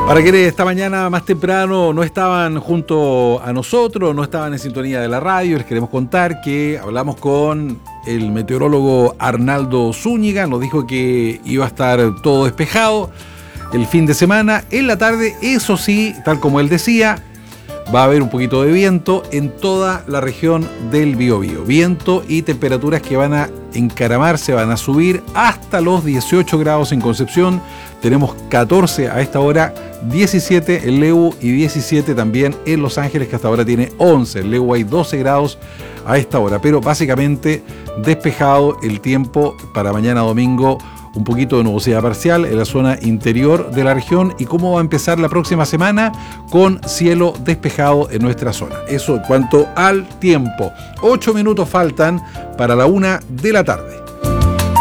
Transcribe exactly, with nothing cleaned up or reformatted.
Para quienes esta mañana más temprano no estaban junto a nosotros, no estaban en sintonía de la radio, les queremos contar que hablamos con el meteorólogo Arnaldo Zúñiga, nos dijo que iba a estar todo despejado el fin de semana. En la tarde, eso sí, tal como él decía, va a haber un poquito de viento en toda la región del Biobío. Viento y temperaturas que van a encaramarse, van a subir hasta los dieciocho grados en Concepción. Tenemos catorce a esta hora, diecisiete en Leu y diecisiete también en Los Ángeles, que hasta ahora tiene once. En Leu hay doce grados a esta hora, pero básicamente despejado el tiempo para mañana domingo. Un poquito de nubosidad parcial en la zona interior de la región. ¿Y cómo va a empezar la próxima semana? Con cielo despejado en nuestra zona. Eso en cuanto al tiempo. Ocho minutos faltan para la una de la tarde.